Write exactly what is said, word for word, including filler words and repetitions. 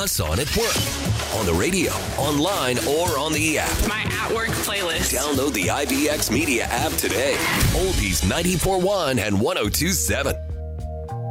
us on at work, on the radio, online, or on the app. My at work playlist. Download the I B X Media app today. Oldies ninety-four point one and one oh two point seven.